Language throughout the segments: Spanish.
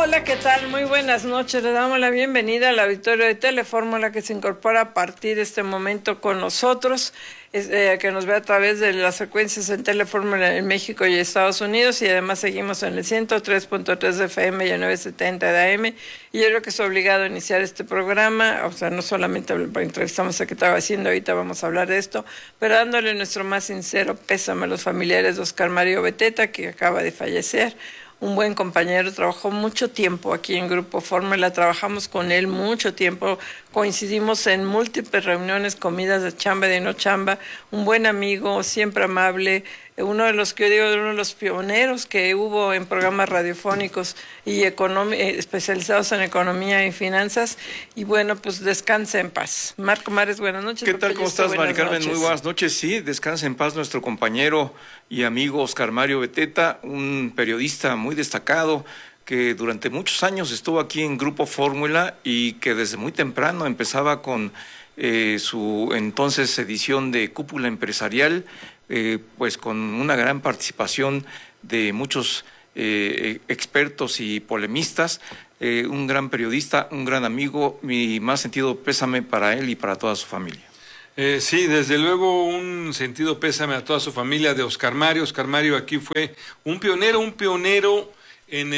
Hola, ¿qué tal? Muy buenas noches. Le damos la bienvenida al auditorio de Telefórmula que se incorpora a partir de este momento con nosotros, que nos ve a través de las frecuencias en Telefórmula en México y Estados Unidos, y además seguimos en el 103.3 de FM y el 970 de AM. Y yo creo que es obligado a iniciar este programa, o sea, no solamente entrevistamos a qué estaba haciendo, ahorita vamos a hablar de esto, pero dándole nuestro más sincero pésame a los familiares de Oscar Mario Beteta, que acaba de fallecer. Un buen compañero, trabajó mucho tiempo aquí en Grupo Fórmula, trabajamos con él mucho tiempo, coincidimos en múltiples reuniones, comidas de chamba y de no chamba, un buen amigo, siempre amable, uno de los que yo digo, uno de los pioneros que hubo en programas radiofónicos y especializados en economía y finanzas, y bueno, pues descanse en paz. Marco Mares, buenas noches. ¿Qué tal? ¿Cómo estás, Mari Carmen? Muy buenas noches. Sí, descanse en paz nuestro compañero y amigo Oscar Mario Beteta, un periodista muy destacado que durante muchos años estuvo aquí en Grupo Fórmula y que desde muy temprano empezaba con su entonces edición de Cúpula Empresarial, pues con una gran participación de muchos expertos y polemistas, un gran periodista, un gran amigo. Mi más sentido pésame para él y para toda su familia. Sí, desde luego un sentido pésame a toda su familia de Oscar Mario. Oscar Mario aquí fue un pionero en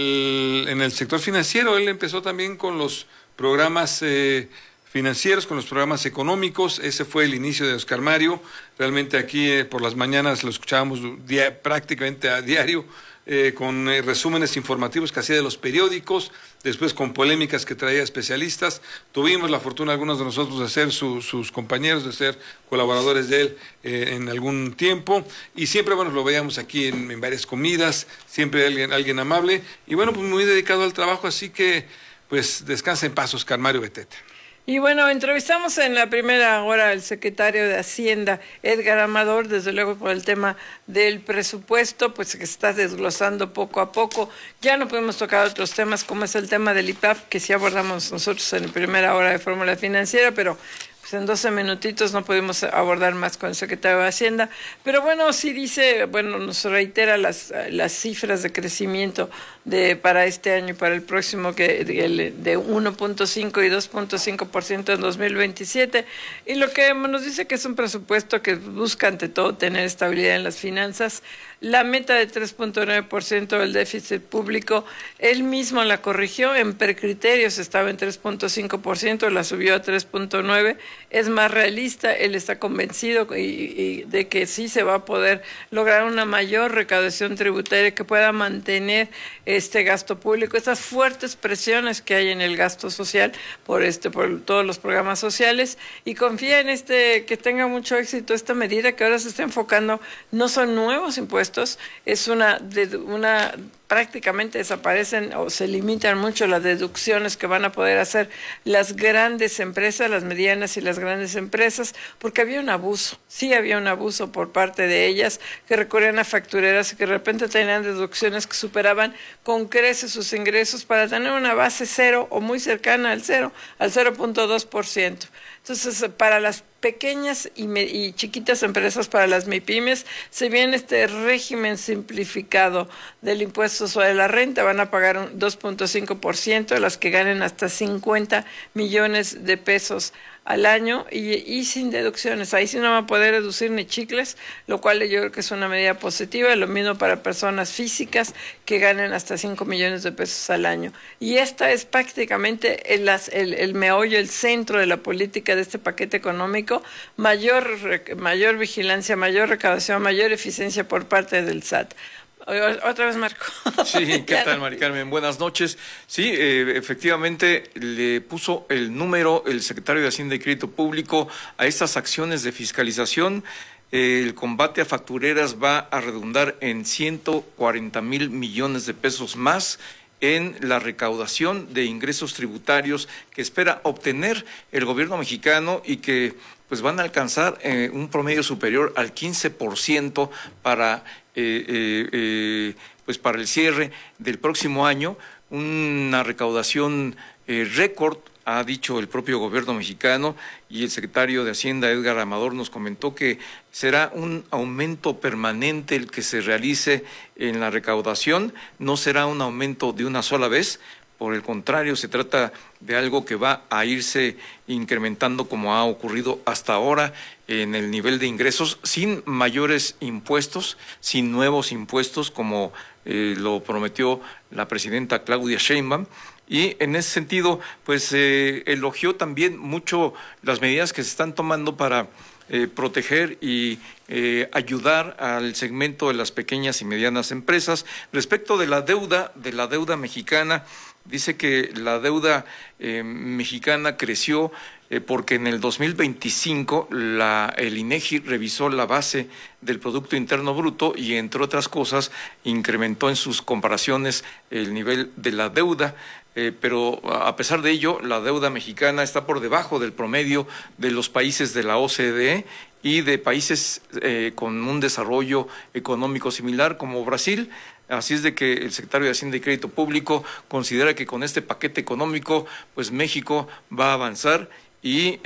el sector financiero. Él empezó también con los programas financieros, con los programas económicos. Ese fue el inicio de Oscar Mario. Realmente aquí por las mañanas lo escuchábamos prácticamente a diario, con resúmenes informativos que hacía de los periódicos, después con polémicas que traía especialistas. Tuvimos la fortuna algunos de nosotros de ser sus compañeros, de ser colaboradores de él en algún tiempo, y siempre, bueno, lo veíamos aquí en varias comidas, siempre alguien amable, y bueno, pues muy dedicado al trabajo, así que pues descansa en paz Oscar Mario Beteta. Y bueno, entrevistamos en la primera hora al secretario de Hacienda, Edgar Amador, desde luego por el tema del presupuesto, pues que se está desglosando poco a poco. Ya no podemos tocar otros temas como es el tema del IPAP, que sí abordamos nosotros en la primera hora de Fórmula Financiera, pero pues en 12 minutitos no pudimos abordar más con el secretario de Hacienda. Pero bueno, sí dice, bueno, nos reitera las cifras de crecimiento para este año y para el próximo, que de 1.5 y 2.5% en 2027. Y lo que nos dice que es un presupuesto que busca ante todo tener estabilidad en las finanzas. La meta de 3.9% del déficit público, él mismo la corrigió, en precriterios estaba en 3.5%, la subió a 3.9%, es más realista, él está convencido y de que sí se va a poder lograr una mayor recaudación tributaria que pueda mantener este gasto público, estas fuertes presiones que hay en el gasto social por todos los programas sociales, y confía en que tenga mucho éxito esta medida que ahora se está enfocando. No son nuevos impuestos, es prácticamente desaparecen o se limitan mucho las deducciones que van a poder hacer las grandes empresas, las medianas y las grandes empresas, porque había un abuso, sí había un abuso por parte de ellas, que recurrían a factureras y que de repente tenían deducciones que superaban con creces sus ingresos para tener una base cero o muy cercana al cero, al 0.2%. Entonces, para las pequeñas y chiquitas empresas, para las MIPYMES, se viene este régimen simplificado del impuesto sobre la renta, van a pagar un 2.5%, las que ganen hasta 50 millones de pesos al año y sin deducciones. Ahí sí no va a poder deducir ni chicles, lo cual yo creo que es una medida positiva. Lo mismo para personas físicas que ganen hasta 5 millones de pesos al año. Y esta es prácticamente el meollo, el centro de la política de este paquete económico: mayor vigilancia, mayor recaudación, mayor eficiencia por parte del SAT. Otra vez, Marco. Sí, ¿qué tal, Mari Carmen? Buenas noches. Sí, efectivamente le puso el número el secretario de Hacienda y Crédito Público a estas acciones de fiscalización. El combate a factureras va a redundar en 140,000 millones de pesos más en la recaudación de ingresos tributarios que espera obtener el gobierno mexicano y que pues van a alcanzar un promedio superior al 15% para pues para el cierre del próximo año, una recaudación récord ha dicho el propio gobierno mexicano, y el secretario de Hacienda, Edgar Amador, nos comentó que será un aumento permanente el que se realice en la recaudación, no será un aumento de una sola vez. Por el contrario, se trata de algo que va a irse incrementando como ha ocurrido hasta ahora en el nivel de ingresos, sin mayores impuestos, sin nuevos impuestos, como lo prometió la presidenta Claudia Sheinbaum. Y en ese sentido, pues elogió también mucho las medidas que se están tomando para proteger y ayudar al segmento de las pequeñas y medianas empresas. Respecto de la deuda mexicana, dice que la deuda mexicana creció porque en el 2025 el INEGI revisó la base del Producto Interno Bruto y, entre otras cosas, incrementó en sus comparaciones el nivel de la deuda. Pero a pesar de ello, la deuda mexicana está por debajo del promedio de los países de la OCDE y de países con un desarrollo económico similar como Brasil. Así es de que el secretario de Hacienda y Crédito Público considera que con este paquete económico, pues México va a avanzar y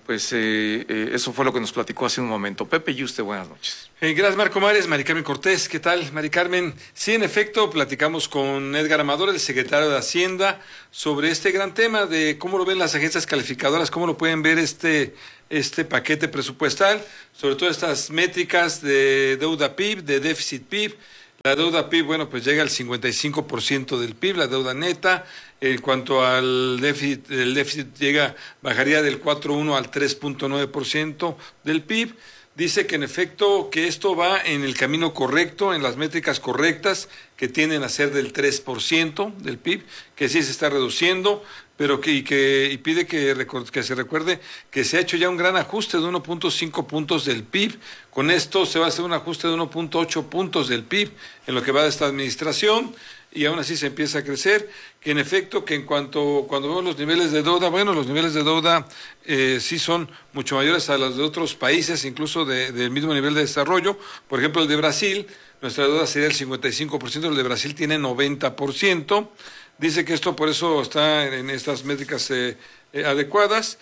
eso fue lo que nos platicó hace un momento. Pepe Yuste, buenas noches. Gracias, Marco Mares. Mari Carmen Cortés, ¿qué tal? Mari Carmen, sí, en efecto, platicamos con Edgar Amador, el secretario de Hacienda, sobre este gran tema de cómo lo ven las agencias calificadoras, cómo lo pueden ver este paquete presupuestal, sobre todo estas métricas de deuda PIB, de déficit PIB. La deuda PIB, bueno, pues llega al 55% del PIB, la deuda neta. En cuanto al déficit, el déficit bajaría del 4.1 al 3.9% del PIB. Dice que en efecto que esto va en el camino correcto, en las métricas correctas, que tienden a ser del 3% del PIB, que sí se está reduciendo, pero y pide que se recuerde que se ha hecho ya un gran ajuste de 1.5 puntos del PIB. Con esto se va a hacer un ajuste de 1.8 puntos del PIB en lo que va de esta administración, y aún así se empieza a crecer, que en efecto que cuando vemos los niveles de deuda, bueno, los niveles de deuda sí son mucho mayores a los de otros países, incluso del mismo nivel de desarrollo. Por ejemplo, el de Brasil, nuestra deuda sería el 55%, el de Brasil tiene 90%. Dice que esto por eso está en estas métricas adecuadas,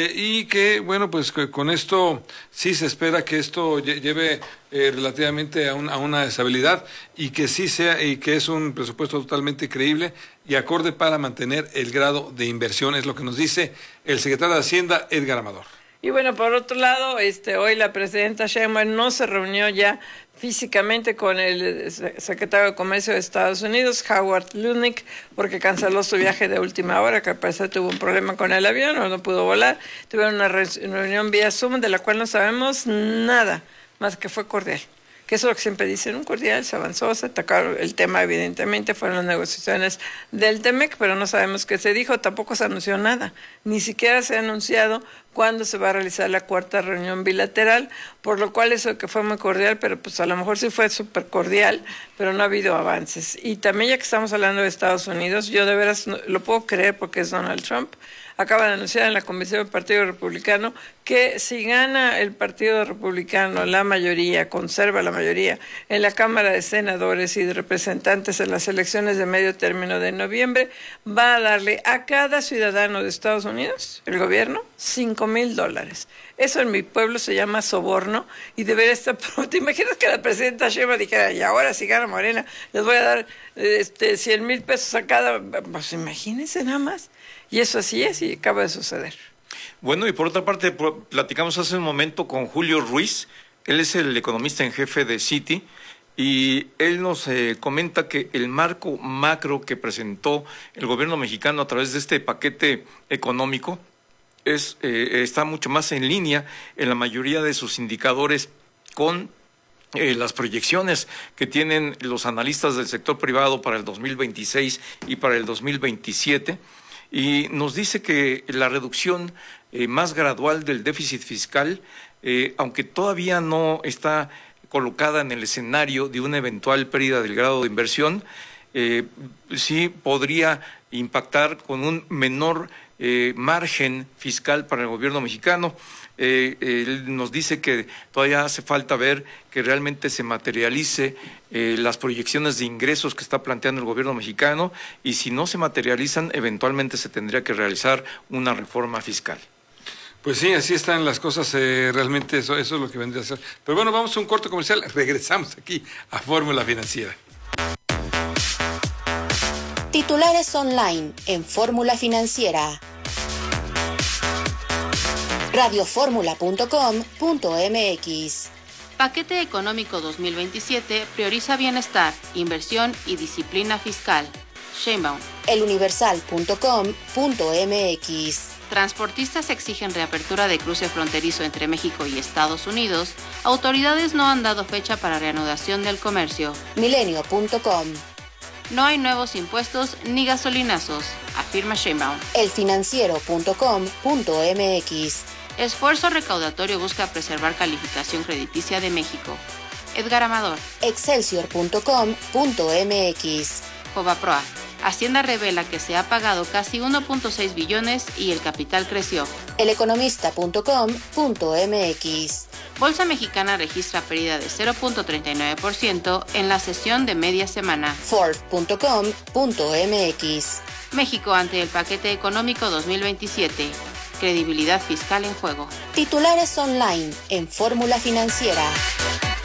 y que, bueno, pues que con esto sí se espera que esto lleve relativamente a una estabilidad, y que sí sea, y que es un presupuesto totalmente creíble y acorde para mantener el grado de inversión, es lo que nos dice el secretario de Hacienda, Edgar Amador. Y bueno, por otro lado, hoy la presidenta Sheinbaum no se reunió ya físicamente con el secretario de Comercio de Estados Unidos, Howard Lutnick, porque canceló su viaje de última hora, que al parecer tuvo un problema con el avión o no pudo volar. Tuvieron una reunión vía Zoom de la cual no sabemos nada, más que fue cordial. Que eso es lo que siempre dicen, un cordial, se avanzó, se atacaron el tema, evidentemente, fueron las negociaciones del TEMEC, pero no sabemos qué se dijo, tampoco se anunció nada, ni siquiera se ha anunciado cuándo se va a realizar la cuarta reunión bilateral, por lo cual eso que fue muy cordial, pero pues a lo mejor sí fue súper cordial, pero no ha habido avances. Y también, ya que estamos hablando de Estados Unidos, yo de veras lo puedo creer porque es Donald Trump. Acaba de anunciar en la Convención del Partido Republicano que si gana el Partido Republicano la mayoría, conserva la mayoría en la Cámara de Senadores y de Representantes en las elecciones de medio término de noviembre, va a darle a cada ciudadano de Estados Unidos, el gobierno, $5,000. Eso en mi pueblo se llama soborno, y debería estar... ¿Te imaginas que la presidenta Sheinbaum dijera, y ahora si gana Morena, les voy a dar 100,000 pesos a cada... Pues imagínense nada más. Y eso así es, y acaba de suceder. Bueno, y por otra parte, platicamos hace un momento con Julio Ruiz. Él es el economista en jefe de Citi, y él nos comenta que el marco macro que presentó el gobierno mexicano a través de este paquete económico está mucho más en línea en la mayoría de sus indicadores con las proyecciones que tienen los analistas del sector privado para el 2026 y para el 2027. Y nos dice que la reducción más gradual del déficit fiscal, aunque todavía no está colocada en el escenario de una eventual pérdida del grado de inversión, sí podría impactar con un menor margen fiscal para el gobierno mexicano. Él nos dice que todavía hace falta ver que realmente se materialice las proyecciones de ingresos que está planteando el gobierno mexicano, y si no se materializan, eventualmente se tendría que realizar una reforma fiscal. Pues sí, así están las cosas, realmente eso es lo que vendría a ser. Pero bueno, vamos a un corto comercial, regresamos aquí a Fórmula Financiera. Titulares online en Fórmula Financiera. radioformula.com.mx. Paquete Económico 2027 prioriza bienestar, inversión y disciplina fiscal. Sheinbaum. eluniversal.com.mx. Transportistas exigen reapertura de cruce fronterizo entre México y Estados Unidos. Autoridades no han dado fecha para reanudación del comercio. Milenio.com. No hay nuevos impuestos ni gasolinazos, afirma Sheinbaum. elfinanciero.com.mx. Esfuerzo recaudatorio busca preservar calificación crediticia de México. Edgar Amador. excelsior.com.mx. Fobaproa. Hacienda revela que se ha pagado casi 1.6 billones y el capital creció. eleconomista.com.mx. Bolsa Mexicana registra pérdida de 0.39% en la sesión de media semana. Forbes.com.mx. México ante el paquete económico 2027. Credibilidad fiscal en juego. Titulares online en Fórmula Financiera.